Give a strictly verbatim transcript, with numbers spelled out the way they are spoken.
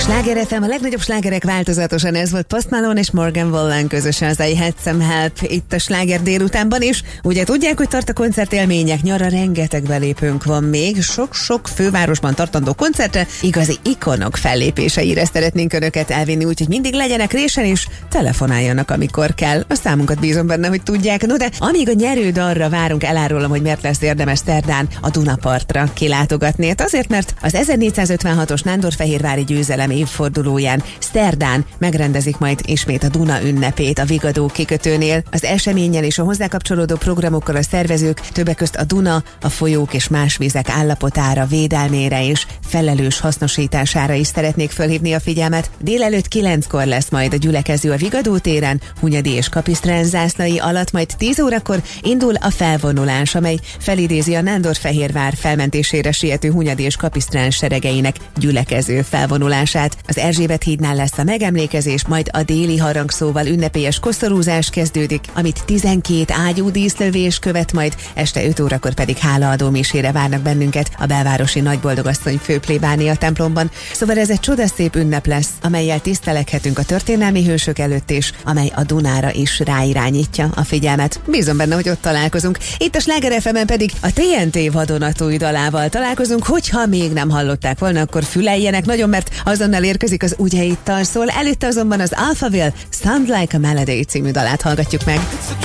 Sláger ef em, a legnagyobb slágerek változatosan, ez volt Post Malone és Morgan Wallen közösen az I Had Some Help itt a Sláger délutánban is. Ugye tudják, hogy tart a koncertélmények, nyara rengeteg belépőnk van még, sok-sok fővárosban tartandó koncertre, igazi ikonok fellépéseire szeretnénk önöket elvinni, úgyhogy mindig legyenek résen és telefonáljanak, amikor kell. A számunkat bízom benne, hogy tudják. No de amíg a nyerődalra várunk, elárulom, hogy miért lesz érdemes szerdán a Dunapartra kilátogatni. Hát azért, mert az ezernégyszázötvenhatos nándorfehérvári győzelem évfordulóján szerdán megrendezik majd ismét a Duna ünnepét a Vigadó kikötőnél. Az eseményen és a hozzá kapcsolódó programokkal a szervezők többek közt a Duna, a folyók és más vizek állapotára, védelmére és felelős hasznosítására is szeretnék fölhívni a figyelmet. Délelőtt kilenckor lesz majd a gyülekező a Vigadó téren, Hunyadi és Kapisztrán zászlai alatt, majd tíz órakor indul a felvonulás, amely felidézi a Nándorfehérvár felmentésére siető Hunyadi és Kapisztrán seregeinek gyülekező felvonulását. Az Erzsébet hídnál lesz a megemlékezés, majd a déli harangszóval ünnepélyes koszorúzás kezdődik, amit tizenkét ágyú díszlövés követ, majd este öt órakor pedig hálaadó misére várnak bennünket a belvárosi Nagyboldogasszony főplébánia templomban. Szóval ez egy csodaszép ünnep lesz, amellyel tiszteleghetünk a történelmi hősök előtt is, amely a Dunára is ráirányítja a figyelmet. Bízom benne, hogy ott találkozunk. Itt a Sláger ef emen pedig a té en té vadonatúj dalával találkozunk, hogyha még nem hallották volna, akkor füleljenek nagyon, mert azonnal érkezik az Ugye itt szól, előtte azonban az Alphaville Sound Like a Melody című dalát hallgatjuk meg.